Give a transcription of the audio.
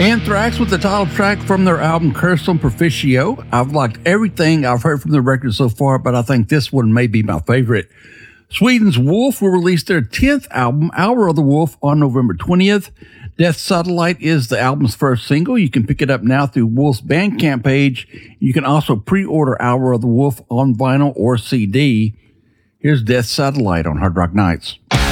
Anthrax with the title track from their album Curse on Proficio. I've liked everything I've heard from the record so far, but I think this one may be my favorite. Sweden's Wolf will release their 10th album, Hour of the Wolf, on November 20th. Death Satellite is the album's first single. You can pick it up now through Wolf's Bandcamp page. You can also pre-order Hour of the Wolf on vinyl or CD. Here's Death Satellite on Hard Rock Nights.